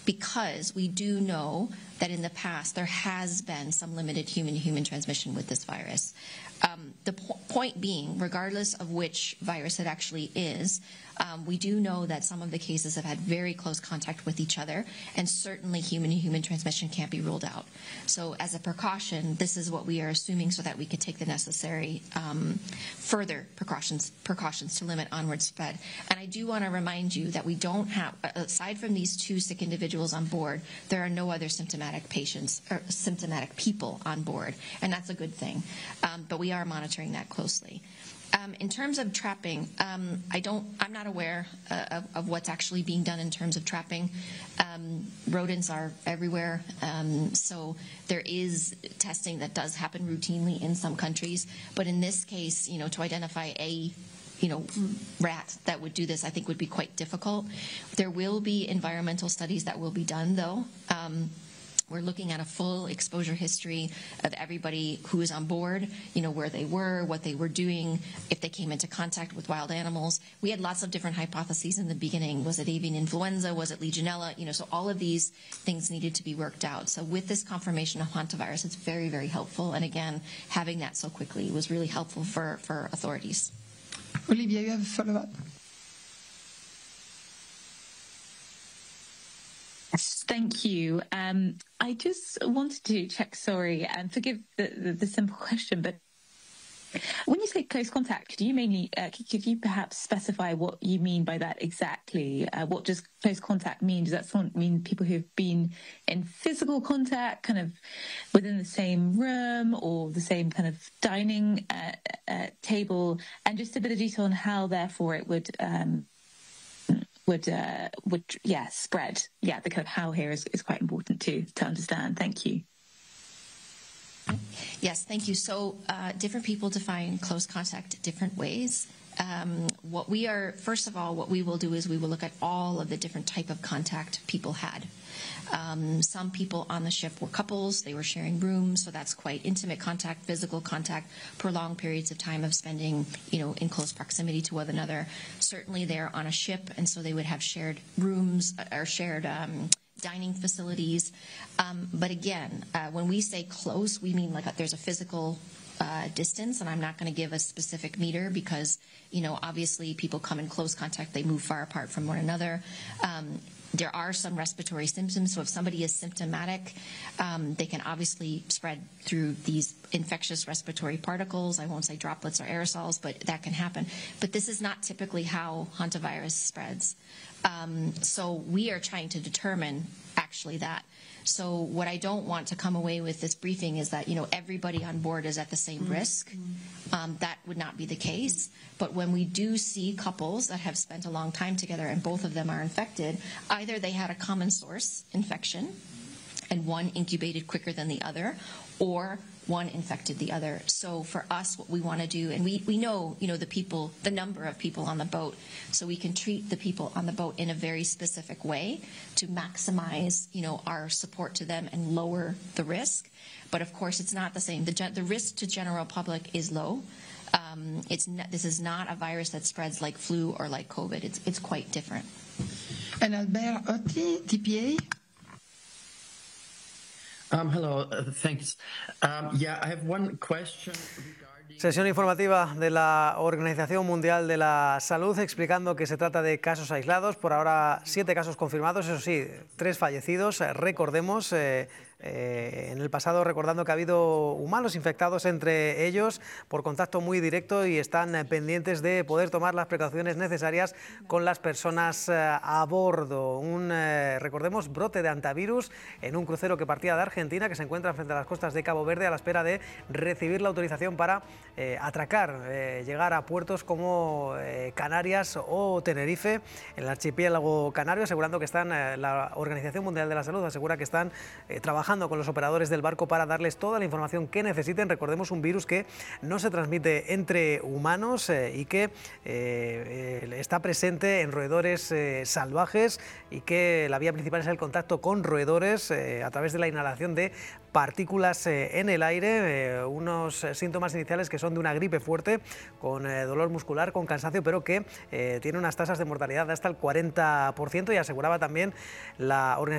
because we do know that in the past there has been some limited human-to-human transmission with this virus. The point being, regardless of which virus it actually is, we do know that some of the cases have had very close contact with each other, and certainly human-to-human transmission can't be ruled out. So as a precaution, this is what we are assuming so that we could take the necessary further precautions to limit onward spread. And I do want to remind you that we don't have, aside from these 2 sick individuals on board, there are no other symptomatic patients or symptomatic people on board, and that's a good thing. But we are monitoring that closely. In terms of trapping, I'm not aware of what's actually being done in terms of trapping. Rodents are everywhere, so there is testing that does happen routinely in some countries. But in this case, to identify a rat that would do this, I think would be quite difficult. There will be environmental studies that will be done, though. We're looking at a full exposure history of everybody who is on board, where they were, what they were doing, if they came into contact with wild animals. We had lots of different hypotheses in the beginning. Was it avian influenza? Was it Legionella? So all of these things needed to be worked out. So with this confirmation of hantavirus, it's very, very helpful. And again, having that so quickly was really helpful for authorities. Olivia, you have a follow-up? Thank you. I just wanted to check, sorry, and forgive the simple question, but when you say close contact, do you mainly, could you perhaps specify what you mean by that exactly? What does close contact mean? Does that mean people who've been in physical contact, kind of within the same room or the same kind of dining table? And just a bit of detail on how, therefore, it would spread. Yeah, the kind of how here is quite important to understand. Thank you. Yes, thank you. So different people define close contact different ways. First of all, what we will do is we will look at all of the different type of contact people had. Some people on the ship were couples, they were sharing rooms, so that's quite intimate contact, physical contact, prolonged periods of time of spending, in close proximity to one another. Certainly they're on a ship, and so they would have shared rooms or shared dining facilities. But again, when we say close, we mean like there's a physical distance, and I'm not going to give a specific meter because, obviously people come in close contact, they move far apart from one another. There are some respiratory symptoms, so if somebody is symptomatic, they can obviously spread through these infectious respiratory particles. I won't say droplets or aerosols, but that can happen. But this is not typically how hantavirus spreads. So we are trying to determine actually that. So what I don't want to come away with this briefing is that, everybody on board is at the same risk. That would not be the case. But when we do see couples that have spent a long time together and both of them are infected, either they had a common source infection and one incubated quicker than the other, or one infected the other. So for us, what we want to do, and we know, the number of people on the boat, so we can treat the people on the boat in a very specific way to maximize, our support to them and lower the risk. But of course, it's not the same. The risk to general public is low. This is not a virus that spreads like flu or like COVID. It's quite different. And Albert Otti, DPA. Hello, thanks. I have one question. Sesión informativa de la Organización Mundial de la Salud explicando que se trata de casos aislados. Por ahora 7 casos confirmados, eso sí, 3 fallecidos. Recordemos, en el pasado recordando que ha habido humanos infectados entre ellos por contacto muy directo y están pendientes de poder tomar las precauciones necesarias con las personas a bordo. Recordemos, brote de hantavirus en un crucero que partía de Argentina, que se encuentra frente a las costas de Cabo Verde a la espera de recibir la autorización para atracar, llegar a puertos como Canarias o Tenerife, en el archipiélago canario, asegurando que están, la Organización Mundial de la Salud asegura que están trabajando con los operadores del barco para darles toda la información que necesiten. Recordemos, un virus que no se transmite entre humanos y que está presente en roedores salvajes y que la vía principal es el contacto con roedores a través de la inhalación de partículas en el aire, unos síntomas iniciales que son de una gripe fuerte, con dolor muscular, con cansancio, pero que tiene unas tasas de mortalidad de hasta el 40%, y aseguraba también la Organización